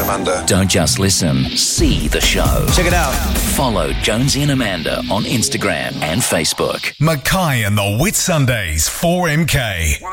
Amanda. Don't just listen, see the show. Check it out. Follow Jonesy and Amanda on Instagram and Facebook. Mackay and the Whitsundays 4MK.